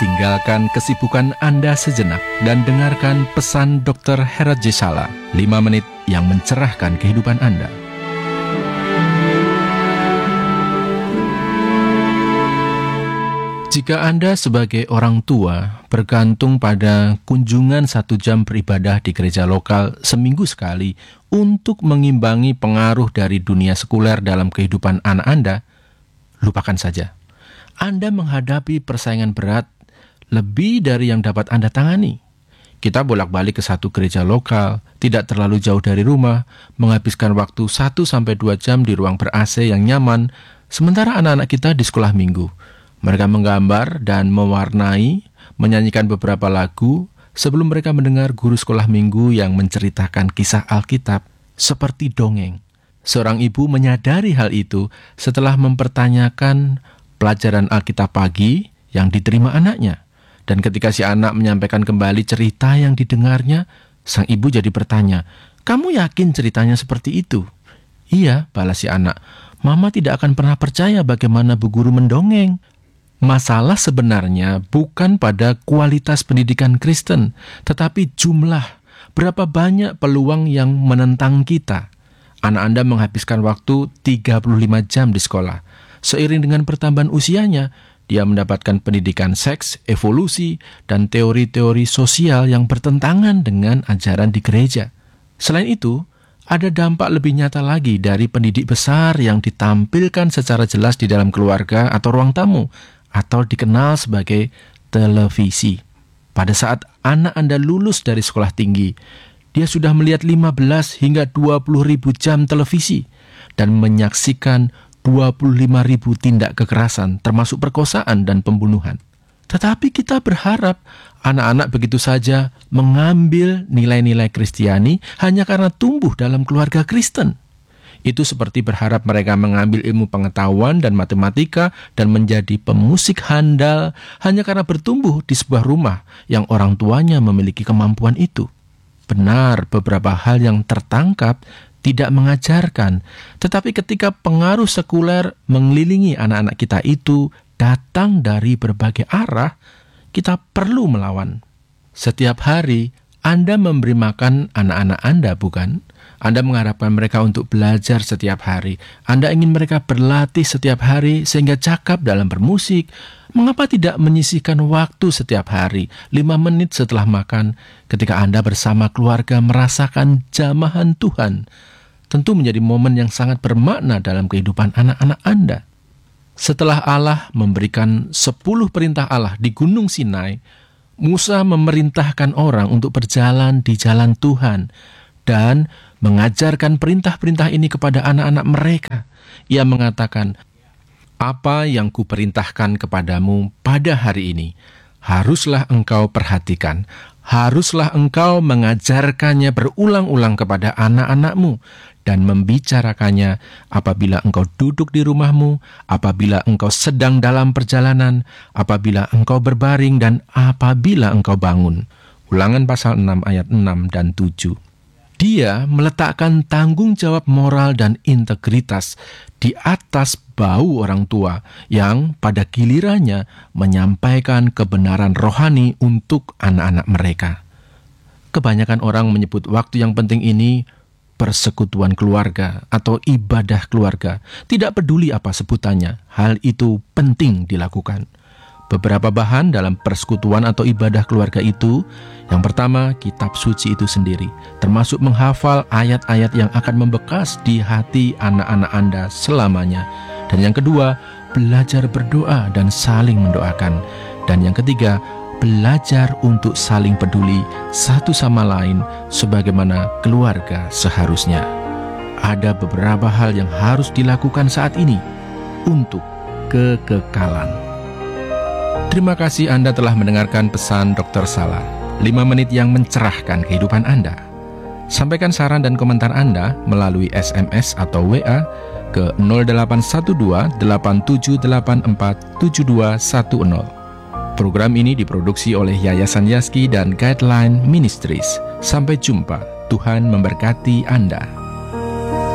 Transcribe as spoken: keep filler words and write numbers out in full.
tinggalkan kesibukan Anda sejenak dan dengarkan pesan dokter Herat J. Sala, lima menit yang mencerahkan kehidupan Anda. Jika Anda sebagai orang tua bergantung pada kunjungan satu jam beribadah di gereja lokal seminggu sekali untuk mengimbangi pengaruh dari dunia sekuler dalam kehidupan anak Anda, lupakan saja. Anda menghadapi persaingan berat lebih dari yang dapat Anda tangani. Kita bolak-balik ke satu gereja lokal, tidak terlalu jauh dari rumah, menghabiskan waktu satu sampai dua jam di ruang ber-A C yang nyaman, sementara anak-anak kita di sekolah minggu. Mereka menggambar dan mewarnai, menyanyikan beberapa lagu sebelum mereka mendengar guru sekolah minggu yang menceritakan kisah Alkitab seperti dongeng. Seorang ibu menyadari hal itu setelah mempertanyakan pelajaran Alkitab pagi yang diterima anaknya. Dan ketika si anak menyampaikan kembali cerita yang didengarnya, sang ibu jadi bertanya, "Kamu yakin ceritanya seperti itu?" "Iya," balas si anak. "Mama tidak akan pernah percaya bagaimana bu guru mendongeng." Masalah sebenarnya bukan pada kualitas pendidikan Kristen, tetapi jumlah, berapa banyak peluang yang menentang kita. Anak Anda menghabiskan waktu tiga puluh lima jam di sekolah. Seiring dengan pertambahan usianya, dia mendapatkan pendidikan seks, evolusi, dan teori-teori sosial yang bertentangan dengan ajaran di gereja. Selain itu, ada dampak lebih nyata lagi dari pendidik besar yang ditampilkan secara jelas di dalam keluarga atau ruang tamu, atau dikenal sebagai televisi. Pada saat anak Anda lulus dari sekolah tinggi, dia sudah melihat lima belas hingga dua puluh ribu jam televisi dan menyaksikan dua puluh lima ribu tindak kekerasan, termasuk perkosaan dan pembunuhan. Tetapi kita berharap anak-anak begitu saja mengambil nilai-nilai Kristiani hanya karena tumbuh dalam keluarga Kristen. Itu seperti berharap mereka mengambil ilmu pengetahuan dan matematika dan menjadi pemusik handal hanya karena bertumbuh di sebuah rumah yang orang tuanya memiliki kemampuan itu. Benar, beberapa hal yang tertangkap tidak mengajarkan, tetapi ketika pengaruh sekuler mengelilingi anak-anak kita itu datang dari berbagai arah, kita perlu melawan. Setiap hari Anda memberi makan anak-anak Anda, bukan? Anda mengharapkan mereka untuk belajar setiap hari. Anda ingin mereka berlatih setiap hari sehingga cakap dalam bermusik. Mengapa tidak menyisihkan waktu setiap hari, lima menit setelah makan, ketika Anda bersama keluarga merasakan jamahan Tuhan? Tentu menjadi momen yang sangat bermakna dalam kehidupan anak-anak Anda. Setelah Allah memberikan sepuluh perintah Allah di Gunung Sinai, Musa memerintahkan orang untuk berjalan di jalan Tuhan dan mengajarkan perintah-perintah ini kepada anak-anak mereka. Ia mengatakan, "Apa yang kuperintahkan kepadamu pada hari ini, haruslah engkau perhatikan, haruslah engkau mengajarkannya berulang-ulang kepada anak-anakmu, dan membicarakannya apabila engkau duduk di rumahmu, apabila engkau sedang dalam perjalanan, apabila engkau berbaring, dan apabila engkau bangun." Ulangan pasal enam ayat enam dan tujuh. Dia meletakkan tanggung jawab moral dan integritas di atas bau orang tua yang pada gilirannya menyampaikan kebenaran rohani untuk anak-anak mereka. Kebanyakan orang menyebut waktu yang penting ini persekutuan keluarga atau ibadah keluarga. Tidak peduli apa sebutannya, hal itu penting dilakukan. Beberapa bahan dalam persekutuan atau ibadah keluarga itu, yang pertama, kitab suci itu sendiri, termasuk menghafal ayat-ayat yang akan membekas di hati anak-anak Anda selamanya. Dan yang kedua, belajar berdoa dan saling mendoakan. Dan yang ketiga, belajar untuk saling peduli satu sama lain sebagaimana keluarga seharusnya. Ada beberapa hal yang harus dilakukan saat ini untuk kekekalan. Terima kasih Anda telah mendengarkan pesan dokter Sala, lima menit yang mencerahkan kehidupan Anda. Sampaikan saran dan komentar Anda melalui S M S atau W A ke nol delapan satu dua delapan tujuh delapan empat tujuh dua satu nol. Program ini diproduksi oleh Yayasan Yaski dan Guideline Ministries. Sampai jumpa, Tuhan memberkati Anda.